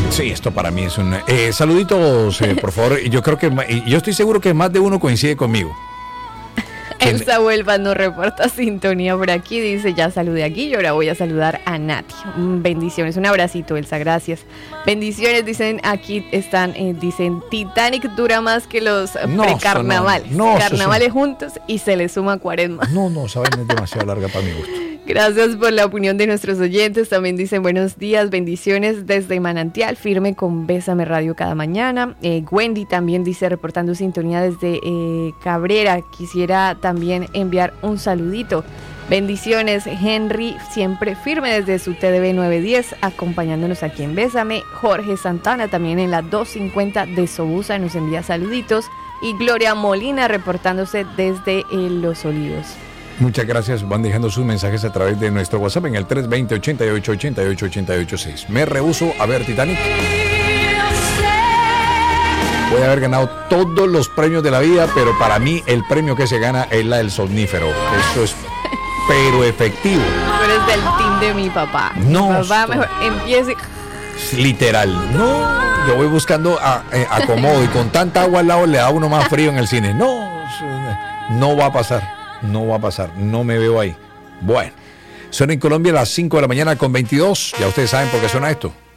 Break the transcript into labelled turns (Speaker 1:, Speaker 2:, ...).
Speaker 1: Sí, esto para mí es un... saluditos, por favor. Yo creo que... Yo estoy seguro que más de uno coincide conmigo.
Speaker 2: Elsa Huelva nos reporta sintonía por aquí, dice, ya saludé aquí y ahora voy a saludar a Nati. Bendiciones, un abracito, Elsa, gracias. Bendiciones, dicen, aquí están, dicen, Titanic dura más que los precarnavales. Carnavales juntos y se le suma Cuaresma.
Speaker 1: No, saben, es demasiado larga para mi gusto.
Speaker 2: Gracias por la opinión de nuestros oyentes. También dicen buenos días, bendiciones desde Manantial, firme con Bésame Radio cada mañana. Wendy también dice, reportando sintonía desde Cabrera. Quisiera también enviar un saludito. Bendiciones, Henry, siempre firme desde su TDB 910, acompañándonos aquí en Bésame. Jorge Santana también en la 250 de Sobusa nos envía saluditos. Y Gloria Molina reportándose desde Los Olivos.
Speaker 1: Muchas gracias, van dejando sus mensajes a través de nuestro WhatsApp en el 320-88-88-88-6. Me rehúso a ver Titanic. Puede haber ganado todos los premios de la vida, pero para mí el premio que se gana es la del somnífero. Eso es pero efectivo.
Speaker 2: Tú eres del team de mi papá.
Speaker 1: No.
Speaker 2: Mi papá mejor empiece...
Speaker 1: Literal. No, yo voy buscando acomodo y con tanta agua al lado le da uno más frío en el cine. No va a pasar. No va a pasar, no me veo ahí. Bueno, son en Colombia las 5 de la mañana con 22. Ya ustedes saben por qué suena esto.